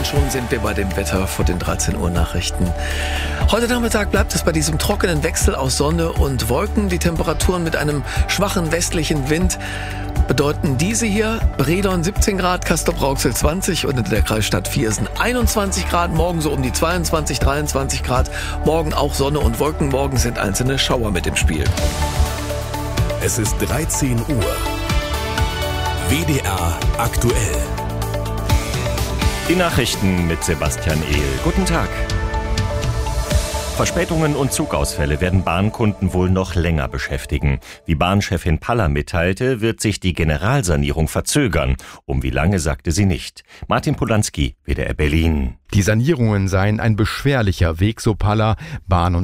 schon sind wir bei dem Wetter vor den 13 Uhr Nachrichten. Heute Nachmittag bleibt es bei diesem trockenen Wechsel aus Sonne und Wolken. Die Temperaturen mit einem schwachen westlichen Wind bedeuten diese hier: Bredon 17 Grad, Castrop-Rauxel 20 und in der Kreisstadt Viersen 21 Grad. Morgen so um die 22, 23 Grad. Morgen auch Sonne und Wolken. Morgen sind einzelne Schauer mit im Spiel. Es ist 13 Uhr. WDR aktuell. Die Nachrichten mit Sebastian Ehl. Guten Tag. Verspätungen und Zugausfälle werden Bahnkunden wohl noch länger beschäftigen. Wie Bahnchefin Paller mitteilte, wird sich die Generalsanierung verzögern. Um wie lange, sagte sie nicht. Martin Polanski, WDR Berlin. Die Sanierungen seien ein beschwerlicher Weg, so Paller. Bahn- und